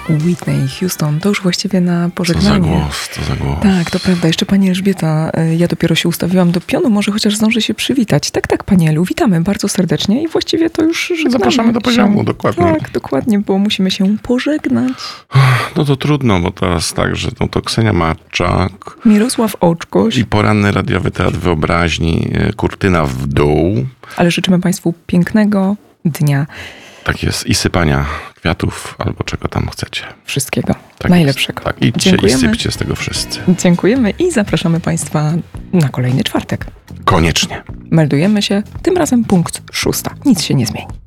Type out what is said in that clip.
Whitney Houston. To już właściwie na pożegnanie. Co za głos. Tak, to prawda. Jeszcze pani Elżbieta, ja dopiero się ustawiłam do pionu, może chociaż zdąży się przywitać. Tak, pani Elu, witamy bardzo serdecznie i właściwie to już zapraszamy do poziomu, dokładnie. Tak, dokładnie, bo musimy się pożegnać. No to trudno, bo teraz tak, że to Ksenia Matczak, Mirosław Oczkoś. i poranny radiowy teatr wyobraźni, kurtyna w dół. Ale życzymy państwu pięknego dnia. Tak jest. I sypania kwiatów albo czego tam chcecie. Wszystkiego. Tak Najlepszego. Jest. Tak, idźcie i sypcie z tego wszyscy. Dziękujemy i zapraszamy państwa na kolejny czwartek. Koniecznie. Meldujemy się, tym razem punkt 6. Nic się nie zmieni.